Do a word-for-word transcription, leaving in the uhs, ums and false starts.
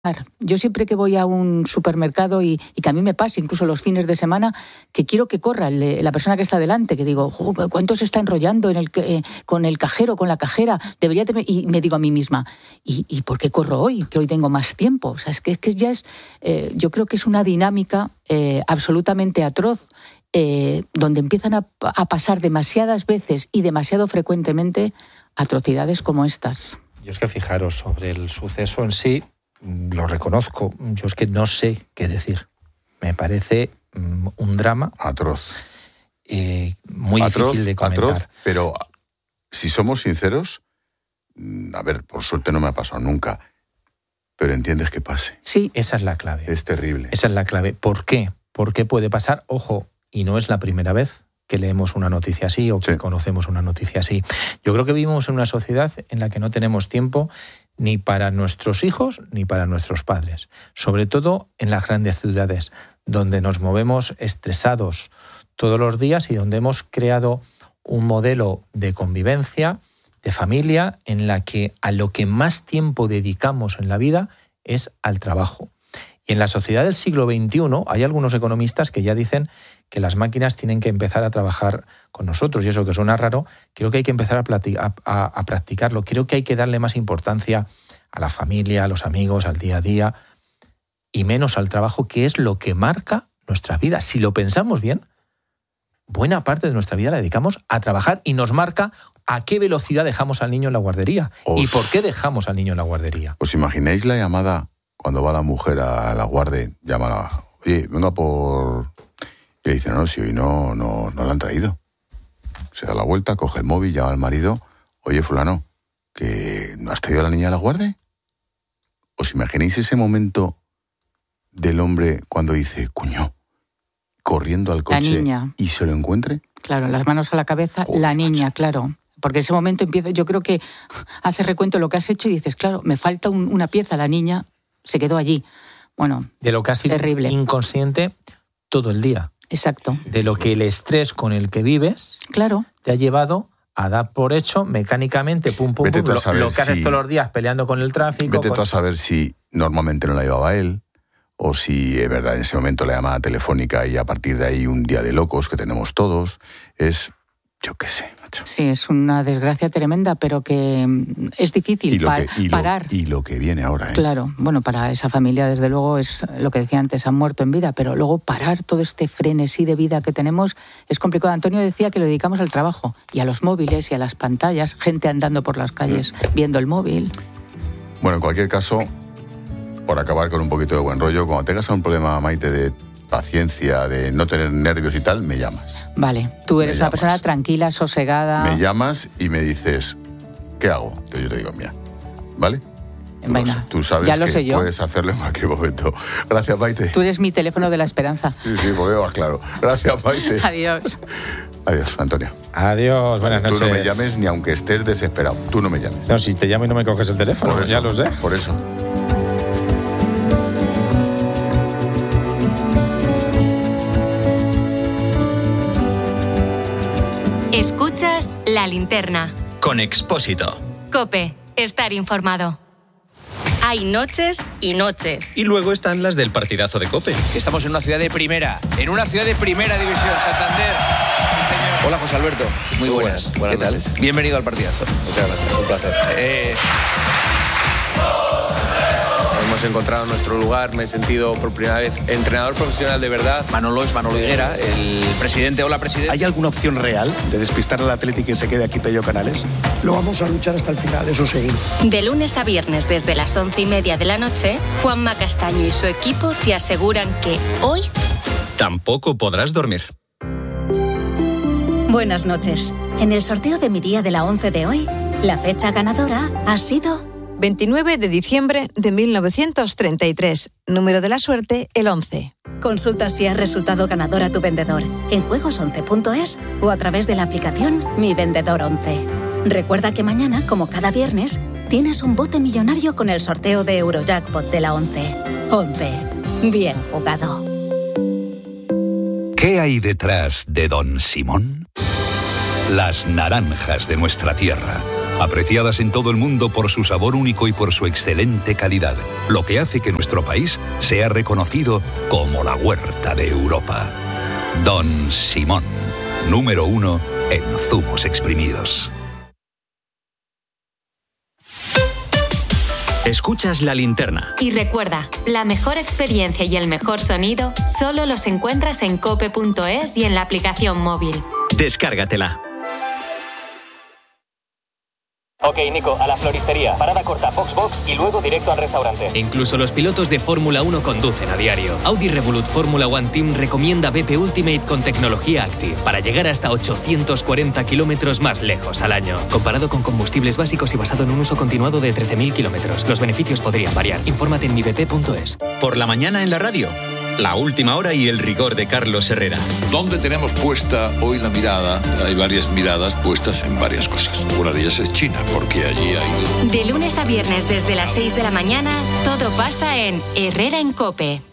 Yo siempre que voy a un supermercado y, y que a mí me pasa, incluso los fines de semana, que quiero que corra el de, la persona que está delante, que digo, ¿cuánto se está enrollando en el, eh, con el cajero, con la cajera? Debería tener... Y me digo a mí misma, ¿y, y por qué corro hoy? Que hoy tengo más tiempo. O sea, es que, es que ya es... Eh, yo creo que es una dinámica eh, absolutamente atroz, eh, donde empiezan a, a pasar demasiadas veces y demasiado frecuentemente atrocidades como estas. Yo es que fijaros, sobre el suceso en sí, lo reconozco, yo es que no sé qué decir. Me parece um, un drama atroz, eh, muy atroz, difícil de comentar. Atroz, pero si somos sinceros, a ver, por suerte no me ha pasado nunca, pero entiendes que pase. Sí, esa es la clave. Es terrible. Esa es la clave. ¿Por qué? ¿Por qué puede pasar? Ojo, y no es la primera vez que leemos una noticia así o que sí. conocemos una noticia así. Yo creo que vivimos en una sociedad en la que no tenemos tiempo ni para nuestros hijos ni para nuestros padres. Sobre todo en las grandes ciudades, donde nos movemos estresados todos los días y donde hemos creado un modelo de convivencia, de familia, en la que a lo que más tiempo dedicamos en la vida es al trabajo. Y en la sociedad del siglo veintiuno hay algunos economistas que ya dicen que las máquinas tienen que empezar a trabajar con nosotros, y eso que suena raro, creo que hay que empezar a, plati- a, a, a practicarlo. Creo que hay que darle más importancia a la familia, a los amigos, al día a día, y menos al trabajo, que es lo que marca nuestra vida. Si lo pensamos bien, buena parte de nuestra vida la dedicamos a trabajar y nos marca a qué velocidad dejamos al niño en la guardería Os... y por qué dejamos al niño en la guardería. ¿Os imagináis la llamada cuando va la mujer a la guardia? Llama a la... Oye, venga por... Y le dice, no, si hoy no, no, no la han traído. Se da la vuelta, coge el móvil, llama al marido. Oye, fulano, ¿que no has traído a la niña a la guardia? ¿Os imagináis ese momento del hombre cuando dice, coño, corriendo al coche y se lo encuentre? Claro, las manos a la cabeza, oh, la niña, macho. Claro. Porque ese momento empieza, yo creo que haces recuento de lo que has hecho y dices, claro, me falta un, una pieza, la niña se quedó allí. Bueno, de lo que has sido terrible. Inconsciente todo el día. Exacto. De lo que el estrés con el que vives claro. te ha llevado a dar por hecho mecánicamente, pum, pum, Vete pum, lo, lo que si, haces todos los días peleando con el tráfico. Vete con... tú a saber si normalmente no la llevaba él, o si es verdad en ese momento la llamada telefónica y a partir de ahí un día de locos que tenemos todos. Es, yo qué sé, macho. Sí, es una desgracia tremenda, pero que es difícil y lo pa- que, y parar. Lo, y lo que viene ahora, ¿eh? Claro, bueno, para esa familia, desde luego, es lo que decía antes, han muerto en vida, pero luego parar todo este frenesí de vida que tenemos es complicado. Antonio decía que lo dedicamos al trabajo y a los móviles y a las pantallas, gente andando por las calles mm. viendo el móvil. Bueno, en cualquier caso, por acabar con un poquito de buen rollo, cuando tengas un problema, Maite, de paciencia, de no tener nervios y tal, me llamas. Vale, tú eres me una llamas. persona tranquila, sosegada. Me llamas y me dices, ¿qué hago? Entonces yo te digo, mira, ¿vale? Tú, Venga, lo, tú sabes ya lo que sé yo. puedes hacerlo en cualquier momento. Gracias, Maite. Tú eres mi teléfono de la esperanza. Sí, sí, pues veo más claro. Gracias, Maite. Adiós. Adiós, Antonio. Adiós, buenas vale, noches. Tú no me llames ni aunque estés desesperado. Tú no me llames. No, si te llamo y no me coges el teléfono, por eso, ya lo sé. Por eso. Escuchas La Linterna. Con Expósito. COPE. Estar informado. Hay noches y noches. Y luego están las del partidazo de COPE. Estamos en una ciudad de primera, en una ciudad de primera división, Santander. Sí, hola, José Alberto. Muy, Muy buenas. buenas. buenas ¿Qué noches. Tal? Bienvenido al partidazo. Muchas gracias, un placer. Eh... Hemos encontrado nuestro lugar, me he sentido por primera vez entrenador profesional de verdad. Manolo es Manolo Higuera, el presidente. Hola, presidente. ¿Hay alguna opción real de despistar al Atleti y que se quede aquí Pello Canales? Lo vamos a luchar hasta el final, eso sí. De lunes a viernes desde las once y media de la noche, Juanma Castaño y su equipo te aseguran que hoy tampoco podrás dormir. Buenas noches. En el sorteo de mi día de la once de hoy, la fecha ganadora ha sido veintinueve de diciembre de mil novecientos treinta y tres. Número de la suerte, el once. Consulta si has resultado ganador a tu vendedor en juegos once punto es o a través de la aplicación Mi Vendedor once. Recuerda que mañana, como cada viernes, tienes un bote millonario con el sorteo de Eurojackpot de la once. once. Bien jugado. ¿Qué hay detrás de Don Simón? Las naranjas de nuestra tierra. apreciadas en todo el mundo por su sabor único y por su excelente calidad, lo que hace que nuestro país sea reconocido como la huerta de Europa. Don Simón, número uno en zumos exprimidos. Escuchas La Linterna. Y recuerda, la mejor experiencia y el mejor sonido solo los encuentras en cope punto es y en la aplicación móvil. Descárgatela. Ok, Nico, a la floristería. Parada corta, Foxbox y luego directo al restaurante. Incluso los pilotos de Fórmula uno conducen a diario. Audi Revolut Fórmula One Team recomienda B P Ultimate con tecnología Active para llegar hasta ochocientos cuarenta kilómetros más lejos al año. Comparado con combustibles básicos y basado en un uso continuado de trece mil kilómetros. Los beneficios podrían variar. Infórmate en mi b p punto es. Por la mañana en la radio. La última hora y el rigor de Carlos Herrera. ¿Dónde tenemos puesta hoy la mirada? Hay varias miradas puestas en varias cosas. Una de ellas es China, porque allí ha ido... De lunes a viernes desde las seis de la mañana, todo pasa en Herrera en COPE.